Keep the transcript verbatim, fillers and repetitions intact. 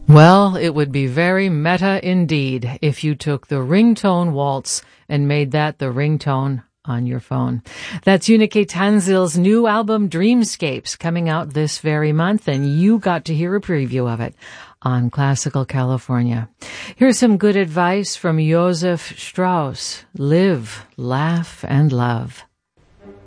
Well, it would be very meta indeed if you took the ringtone waltz and made that the ringtone on your phone. That's Unique Tanzil's new album Dreamscapes, coming out this very month, and you got to hear a preview of it on Classical California. Here's some good advice from Joseph Strauss. Live, laugh, and love.